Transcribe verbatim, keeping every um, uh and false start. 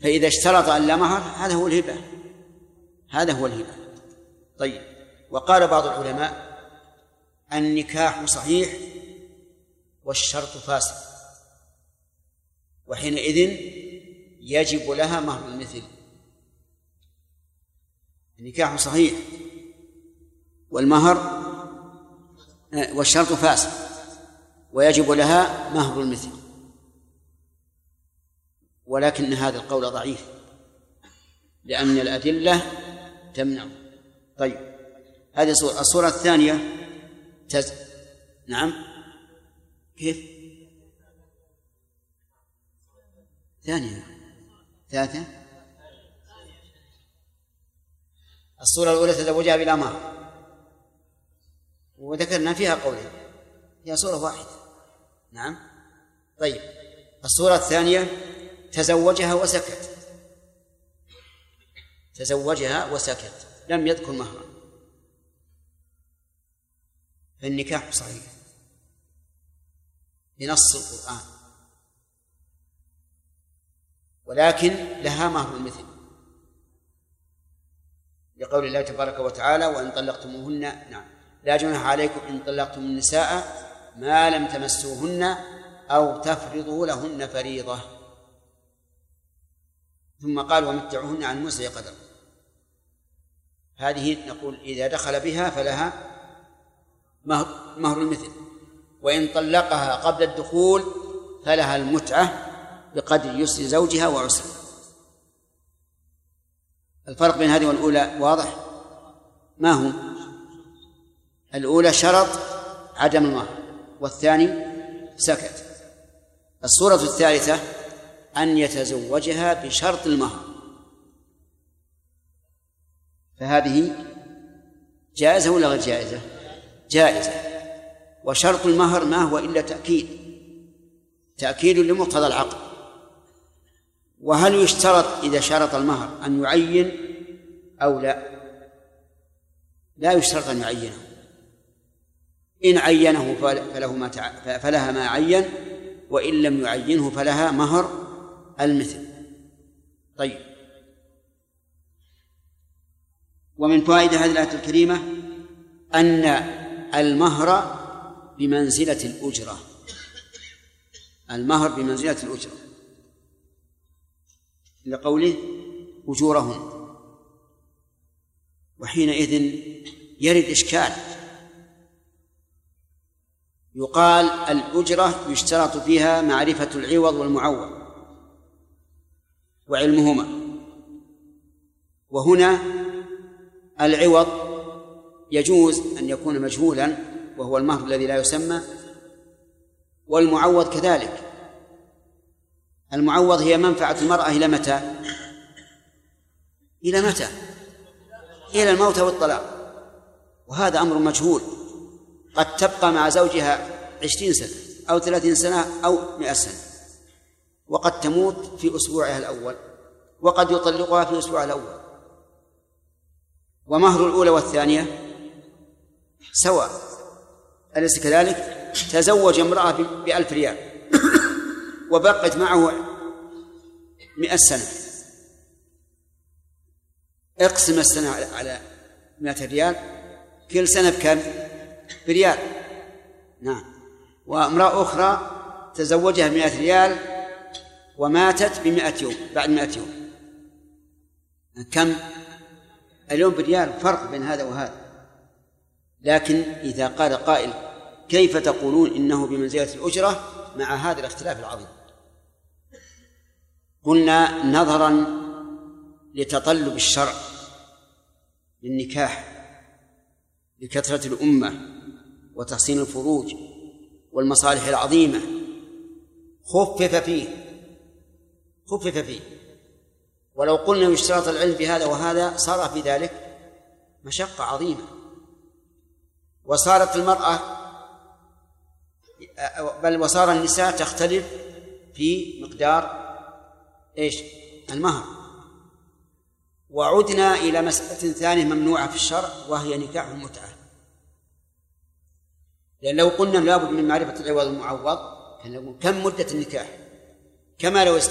فإذا اشترط أن لا مهر هذا هو الهبة، هذا هو الهبة. طيب، وقال بعض العلماء النكاح صحيح والشرط فاسد، وحينئذ يجب لها مهر المثل. النكاح صحيح والمهر والشرط فاسد ويجب لها مهر المثل، ولكن هذا القول ضعيف لأن الأدلة تمنع. طيب، هذه الصورة الثانية تز... نعم كيف ثانية ثلاثة الصورة الأولى تزوجها بلا مهر وذكرنا فيها قولين، هي صورة واحدة. نعم. طيب، الصورة الثانية تزوجها وسكت، تزوجها وسكت لم يذكر مهرا، فالنكاح صحيح بنص القرآن، ولكن لها مهر المثل لقول الله تبارك وتعالى وإن طلقتموهن نعم لا جناح عليكم إن طلقتم النساء ما لم تمسوهن أو تفرضوا لهن فريضة، ثم قال ومتعوهن عن الموسع قدر. هذه نقول إذا دخل بها فلها مهر, مهر المثل، وإن طلقها قبل الدخول فلها المتعة بقدر يسر زوجها وعسره. الفرق بين هذه والأولى واضح؟ ما هو؟ الأولى شرط عدم المهر والثاني سكت. الصورة الثالثة أن يتزوجها بشرط المهر، فهذه جائزة ولا غير جائزة؟ جائزة. وشرط المهر ما هو إلا تأكيد، تأكيد لمقتضى العقد. وهل يشترط إذا شرط المهر أن يعين أو لا؟ لا يشترط أن يعينه، إن عينه فله ما تع... فلها ما عين، وإن لم يعينه فلها مهر المثل. طيب، ومن فوائد هذه الآية الكريمة أن المهر بمنزلة الأجرة، المهر بمنزلة الأجرة لقوله أجورهن، وحينئذ يرد إشكال، يقال الأجرة يشترط فيها معرفة العوض والمعوض وعلمهما، وهنا العوض يجوز أن يكون مجهولا وهو المهر الذي لا يسمى، والمعوض كذلك. المعوض هي منفعة المرأة إلى متى؟ إلى متى؟ إلى الموت والطلاق، وهذا أمر مجهول، قد تبقى مع زوجها عشرين سنة أو ثلاثين سنة أو مئة سنة، وقد تموت في أسبوعها الأول، وقد يطلقها في أسبوعها الأول. ومهر الأولى والثانية سواء، أليس كذلك؟ تزوج امرأة بألف ريال وبقت معه مئة سنة، اقسم السنة على مئة ريال، كل سنة بكم؟ بريال. نعم. وامرأة أخرى تزوجها بمئة ريال وماتت بمئة يوم بعد مئة يوم، كم؟ اليوم بريال، فرق بين هذا وهذا. لكن إذا قال قائل كيف تقولون إنه بمنزلة الأجرة مع هذا الاختلاف العظيم؟ قلنا نظرا لتطلب الشرع للنكاح لكثرة الأمة وتحسين الفروج والمصالح العظيمة خفف فيه خفف فيه ولو قلنا يشترط العلم بهذا وهذا صار في ذلك مشقة عظيمة، وصارت المرأة بل وصار النساء تختلف في مقدار إيش؟ المهر. وعدنا إلى مسألة ثانية ممنوعة في الشرع وهي نكاح المتعة، لأن لو قلنا لابد من معرفة العوض والمعوض كم مدة النكاح؟ كما لو